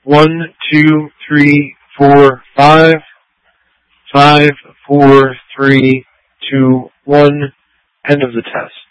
1, 2, 3, 4, 5, 5, 4, 3, 2, 1. End of the test.